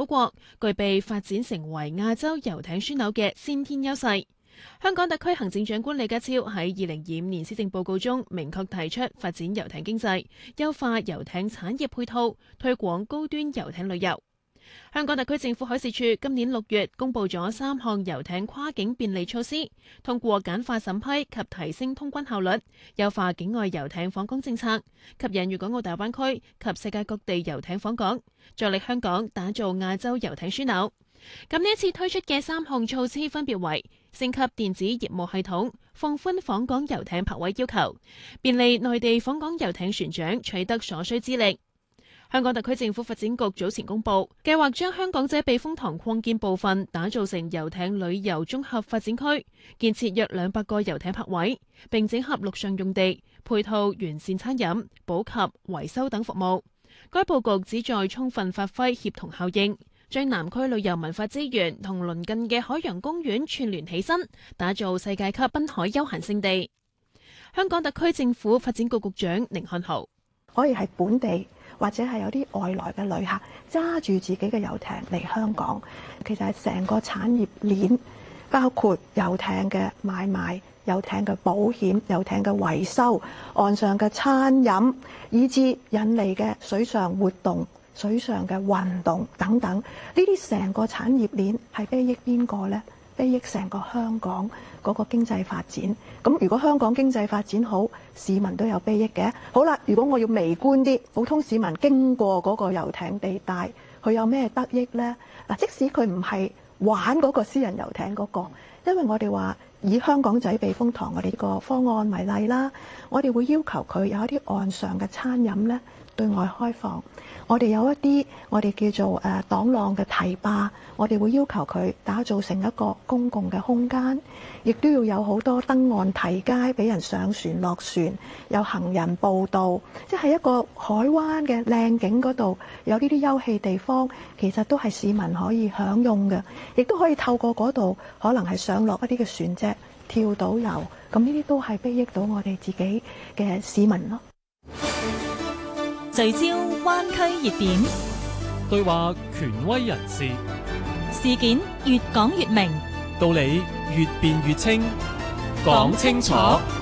島國具備發展成為亞洲遊艇樞紐嘅先天優勢。香港特區行政長官李家超喺2025年施政報告中明確提出發展遊艇經濟，優化遊艇產業配套，推廣高端遊艇旅遊。香港特區政府海事處今年6月公布咗3項遊艇跨境便利措施，通過簡化審批及提升通關效率，優化境外遊艇訪港政策，吸引粵港澳大灣區及世界各地遊艇訪港，助力香港打造亞洲遊艇樞紐。咁呢一次推出嘅3項措施分別為升級電子業務系統、放寬訪港遊艇泊位要求、便利內地訪港遊艇船長取得所需資歷。香港特區政府發展局早前公布，計劃將香港仔避風塘擴建部分打造成遊艇旅遊綜合發展區，建設約200個遊艇泊位，並整合陸上用地，配套完善餐飲、補給、維修等服務。該佈局旨在充分發揮協同效應，將南區旅遊文化資源同鄰近嘅海洋公園串聯起身，打造世界級濱海休閒勝地。香港特區政府發展局局長寧漢豪： 可以係本地或者係有啲外來嘅旅客揸住自己嘅遊艇嚟香港，其實係成個產業鏈，包括遊艇嘅買賣、遊艇嘅保險、遊艇嘅維修、岸上嘅餐飲，以至引嚟嘅水上活動、水上嘅運動等等，呢啲成個產業鏈係裨益邊個呢？裨益成個香港嗰個經濟發展。咁如果香港經濟發展好，市民都有裨益嘅。好啦，如果我要微觀啲，普通市民經過嗰個遊艇地帶，佢有咩得益呢？嗱，即使佢唔係玩嗰個私人遊艇嗰個，因為我哋話以香港仔避風塘我哋呢個方案為例啦，我哋會要求佢有一啲岸上嘅餐飲呢對外開放。我哋有一啲我哋叫做擋浪嘅堤壩，我哋會要求佢打造成一個公共嘅空間，亦都要有好多登岸堤階俾人上船落船，有行人步道，即係一個海灣嘅靚景嗰度有呢啲休憩地方，其實都係市民可以享用嘅，亦都可以透過嗰度可能係上落一啲嘅船隻、跳島遊，咁呢啲都係裨益到我哋自己嘅市民咯。 聚焦灣區熱點， 對話權威人士， 事件越講越明， 道理越辯越清，講清楚。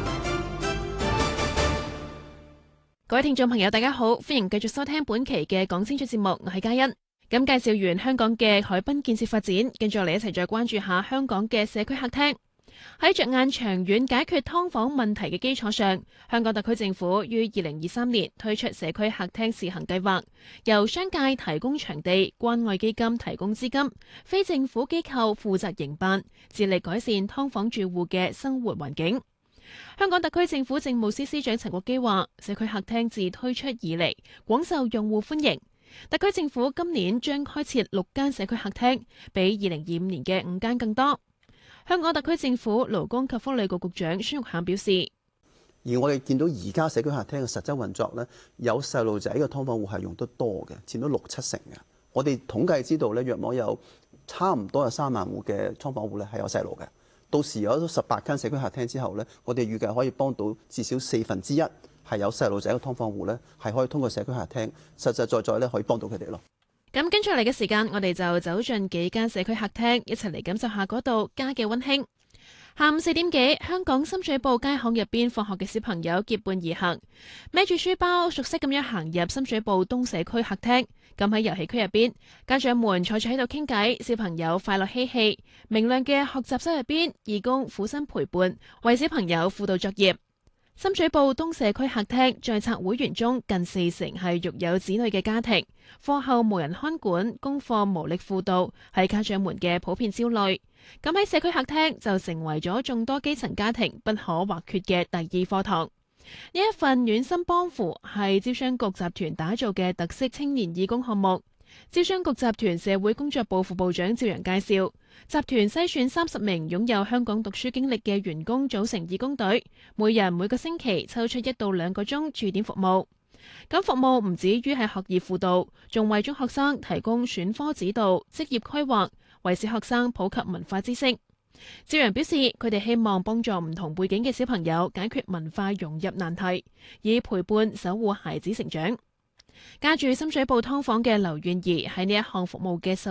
各位聽眾朋友大家好，歡迎繼續收聽本期嘅講清楚節目，我係嘉欣。咁介紹完香港嘅海濱建設發展，跟住嚟一齊再關注下香港嘅社區客廳。喺着眼長遠解決劏房問題嘅基礎上，香港特區政府於2023年推出社區客廳試行計劃，由商界提供場地，關愛基金提供資金，非政府機構負責營辦，致力改善劏房住戶嘅生活環境。香港特區政府政務司司長陳國基話，社區客廳自推出以嚟廣受用戶歡迎。特區政府今年將開設6間社區客廳，比2025年嘅5間更多。香港特區政府勞工及福利局局長孫玉菡表示， 而我哋見到而家社區客廳嘅實質運作咧，有細路仔嘅劏房戶係用得多嘅，佔到6-7成嘅。我哋統計知道咧，約莫有差唔多有3萬戶嘅劏房戶咧係有細路嘅。到時有咗18間社區客廳之後咧，我哋預計可以幫到至少1/4係有細路仔嘅劏房戶咧，係可以通過社區客廳實實在在咧可以幫到佢哋咯。 咁跟住嚟嘅時間，我哋就走進幾間社區客廳，一齊嚟感受下嗰度家嘅溫馨。下午4點幾，香港深水埗街巷入邊放學嘅小朋友結伴而行，孭住書包，熟悉咁樣行入深水埗東社區客廳。咁喺遊戲區入邊，家長們坐住喺度傾偈，小朋友快樂嬉戲。明亮嘅學習室入邊，義工苦心陪伴，為小朋友輔導作業。深水埗東社區客廳在冊會員中，近40%係育有子女嘅家庭，課後無人看管，功課無力輔導，係家長們嘅普遍焦慮。咁喺社區客廳就成為咗眾多基層家庭不可或缺嘅第2課堂。呢一份暖心幫扶係招商局集團打造嘅特色青年義工項目。招商局集團社會工作部副部長趙陽介紹，集團篩選30名擁有香港讀書經歷嘅員工組成義工隊，每人每個星期抽出1到2個鐘駐點服務。咁服務唔止於係學業輔導，仲為中學生提供選科指導、職業規劃，為小學生普及文化知識。趙陽表示，佢哋希望幫助唔同背景嘅小朋友解決文化融入難題，以陪伴守護孩子成長。家住深水埗劏房嘅劉婉儀喺呢一項服務嘅受